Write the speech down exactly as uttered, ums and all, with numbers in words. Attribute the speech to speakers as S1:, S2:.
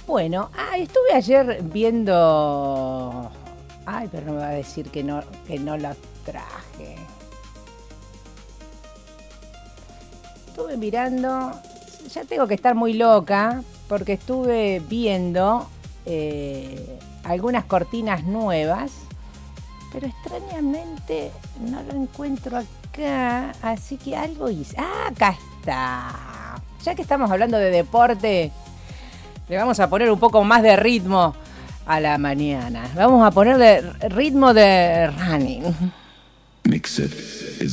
S1: Bueno, ah, estuve ayer viendo... Ay, pero no me va a decir que no, que no la traje. Estuve mirando... Ya tengo que estar muy loca porque estuve viendo eh, algunas cortinas nuevas, pero extrañamente no lo encuentro acá, así que algo hice. ¡Ah, acá está! Ya que estamos hablando de deporte, le vamos a poner un poco más de ritmo a la mañana. Vamos a ponerle ritmo de running.
S2: Mix it.